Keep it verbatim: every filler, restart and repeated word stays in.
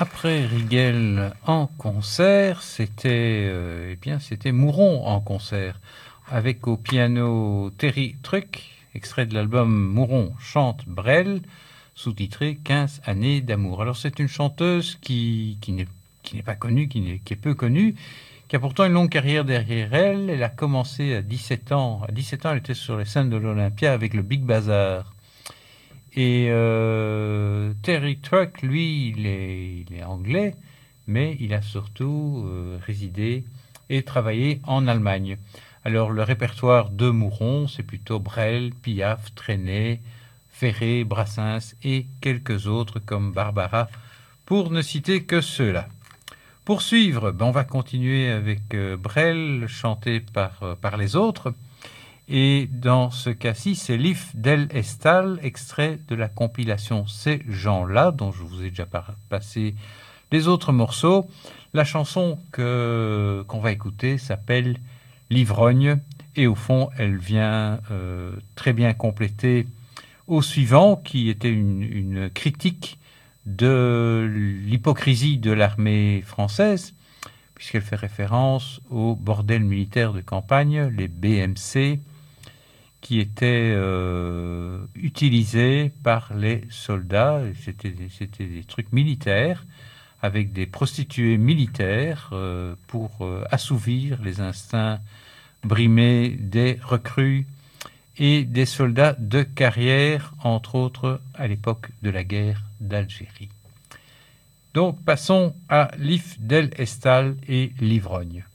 après Rigel en concert, c'était euh, eh bien c'était Mouron en concert, avec au piano Terry Truck, extrait de l'album Mouron chante Brel, sous-titré quinze années d'amour. Alors c'est une chanteuse qui, qui n'est qui n'est pas connue, qui, n'est, qui est peu connue, qui a pourtant une longue carrière derrière elle. Elle a commencé à dix-sept ans. À dix-sept ans, elle était sur les scènes de l'Olympia avec le Big Bazar. Et euh, Terry Truck, lui, il est, il est anglais, mais il a surtout euh, résidé et travaillé en Allemagne. Alors le répertoire de Mouron, c'est plutôt Brel, Piaf, Trenet, Ferré, Brassens et quelques autres comme Barbara, pour ne citer que ceux-là. Pour suivre, ben on va continuer avec euh, Brel, chanté par, euh, par les autres. Et dans ce cas-ci, c'est L'If del Estal, extrait de la compilation Ces gens-là, dont je vous ai déjà par- passé les autres morceaux. La chanson que, qu'on va écouter s'appelle L'Ivrogne, et au fond, elle vient euh, très bien compléter au suivant, qui était une, une critique de l'hypocrisie de l'armée française, puisqu'elle fait référence au bordel militaire de campagne, les B M C, qui étaient euh, utilisés par les soldats. C'était, c'était des trucs militaires, avec des prostituées militaires euh, pour euh, assouvir les instincts brimés des recrues et des soldats de carrière, entre autres à l'époque de la guerre d'Algérie. Donc passons à L'If del Estal et l'Ivrogne.